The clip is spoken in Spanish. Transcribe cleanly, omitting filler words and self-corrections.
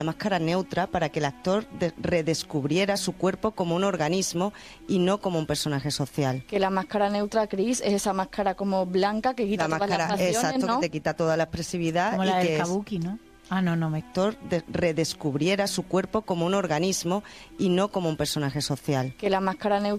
La máscara neutra para que el actor redescubriera su cuerpo como un organismo y no como un personaje social. Que la máscara neutra, Cris, es esa máscara como blanca que quita La todas máscara, las facciones, exacto, ¿no? que te quita toda la expresividad Como y la del que kabuki, ¿no? Ah, no, el actor redescubriera su cuerpo como un organismo y no como un personaje social. Que la máscara neutra